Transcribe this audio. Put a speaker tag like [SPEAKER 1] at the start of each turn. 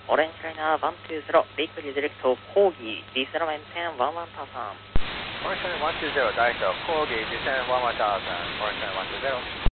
[SPEAKER 1] Orange Liner 120, Bakery Director Corgi, Descendant 10, 11,000.
[SPEAKER 2] Orange Liner 120, Director Corgi, Descendant 11,000, Orange Liner 120.